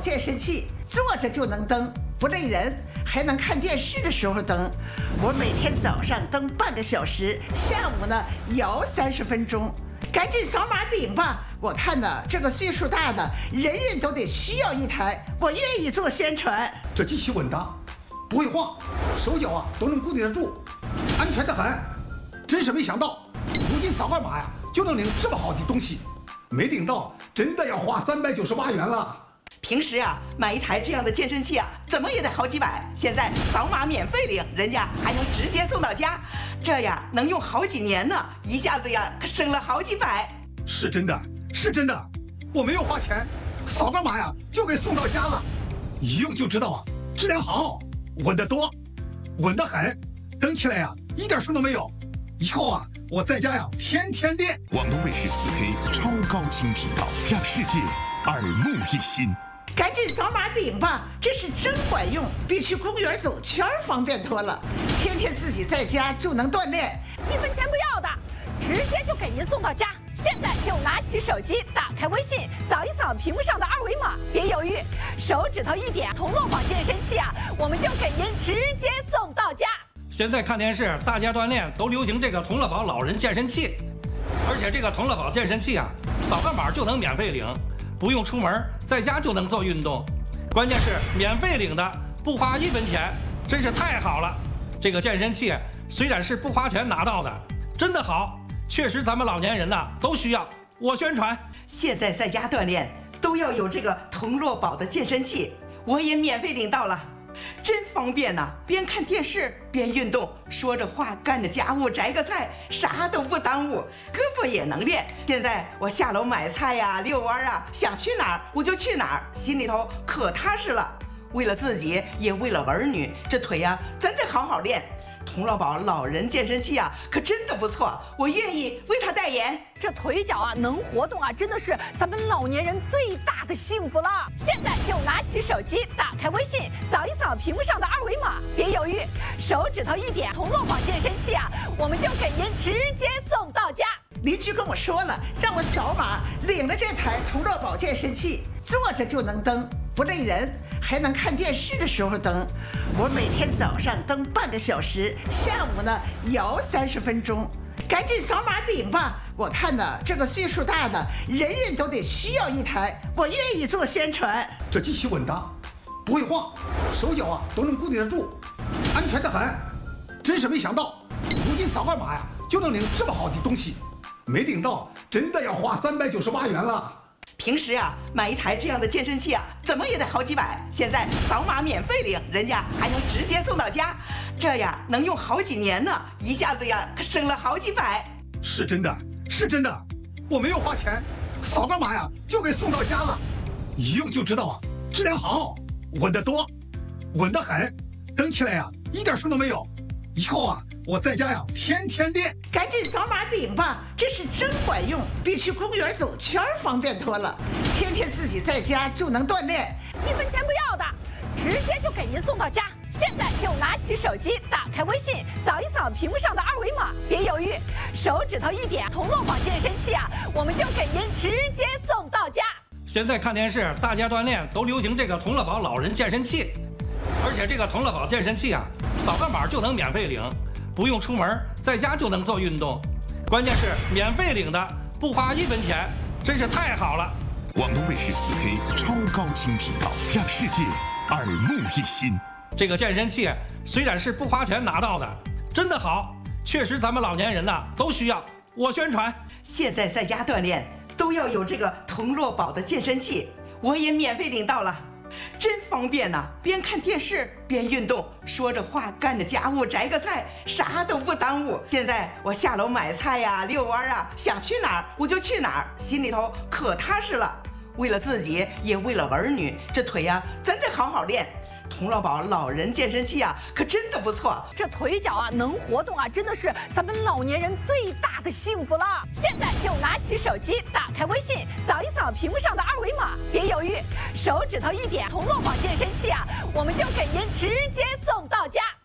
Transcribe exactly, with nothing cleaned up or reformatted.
健身器，坐着就能蹬，不累人，还能看电视的时候蹬。我每天早上蹬半个小时，下午呢摇三十分钟。赶紧扫码领吧！我看呢，这个岁数大的人人都得需要一台，我愿意做宣传。 这机器稳当，不会晃，手脚啊都能固定得住，安全得很。真是没想到，如今扫个码呀就能领这么好的东西，没领到真的要花三百九十八元了。 平时啊买一台这样的健身器啊，怎么也得好几百，现在扫码免费领，人家还能直接送到家，这呀能用好几年呢，一下子呀可省了好几百。 是真的，是真的，我没有花钱，扫个码呀就给送到家了，一用就知道啊，质量好，稳得多，稳得很，蹬起来呀一点声都没有。以后啊我在家呀天天练。 广东卫视 四 K 超高清频道，让世界耳目一新。 赶紧扫码领吧，这是真管用，比去公园走圈方便多了。天天自己在家就能锻炼， 一分钱不要的，直接就给您送到家。现在就拿起手机，打开微信，扫一扫屏幕上的二维码，别犹豫，手指头一点，同乐宝健身器啊，我们就给您直接送到家。 现在看电视，大家锻炼都流行这个同乐宝老人健身器，而且这个同乐宝健身器啊，扫个码就能免费领。不用出门，在家就能做运动，关键是免费领的，不花一分钱，真是太好了。这个健身器虽然是不花钱拿到的，真的好，确实咱们老年人呐都需要。我宣传， 现在在家锻炼都要有这个同乐宝的健身器，我也免费领到了，真方便呐！边看电视边运动，说着话干着家务，摘个菜，啥都不耽误，胳膊也能练。现在我下楼买菜呀、遛弯啊，想去哪儿我就去哪儿，心里头可踏实了。为了自己，也为了儿女，这腿呀真得好好练。同乐宝老人健身器啊，可真的不错，我愿意为他代言。 这腿脚啊能活动啊，真的是咱们老年人最大的幸福了。现在就拿起手机，打开微信，扫一扫屏幕上的二维码，别犹豫，手指头一点，同乐宝健身器啊，我们就给您直接送到家。 邻居跟我说了，让我扫码领了这台同乐宝健身器，坐着就能蹬，不累人，还能看电视的时候蹬。我每天早上蹬半个小时，下午呢摇三十分钟。赶紧扫码领吧！我看呢，这个岁数大的人人都得需要一台，我愿意做宣传。 这机器稳当，不会晃，手脚啊都能固定得住，安全得很。真是没想到，如今扫个码呀就能领这么好的东西，没领到真的要花三百九十八元了。 平时啊买一台这样的健身器啊，怎么也得好几百，现在扫码免费领，人家还能直接送到家，这呀能用好几年呢，一下子呀可省了好几百。 是真的，是真的，我没有花钱，扫个码呀就给送到家了，一用就知道啊，质量好，稳得多，稳得很，蹬起来呀一点声都没有。以后啊我在家呀天天练。 赶紧扫码领吧，这是真管用，比去公园走圈方便多了。天天自己在家就能锻炼， 一分钱不要的，直接就给您送到家。现在就拿起手机，打开微信，扫一扫屏幕上的二维码，别犹豫，手指头一点，同乐宝健身器啊，我们就给您直接送到家。 现在看电视，大家锻炼都流行这个同乐宝老人健身器，而且这个同乐宝健身器啊，扫个码就能免费领，不用出门，在家就能做运动，关键是免费领的，不花一分钱，真是太好了。 广东卫视 四 K 超高清频道，让世界耳目一新。 这个健身器虽然是不花钱拿到的，真的好，确实咱们老年人呐都需要。我宣传， 现在在家锻炼都要有这个同乐宝的健身器，我也免费领到了，真方便呐！边看电视边运动，说着话干着家务，摘个菜，啥都不耽误。现在我下楼买菜呀、遛弯啊，想去哪儿我就去哪儿，心里头可踏实了。为了自己，也为了儿女，这腿呀真得好好练。同乐宝老人健身器啊，可真的不错。 这腿脚啊能活动啊，真的是咱们老年人最大的幸福了。现在就拿起手机，打开微信，扫一扫屏幕上的二维码，别犹豫，手指头一点，同乐宝健身器啊，我们就给您直接送到家。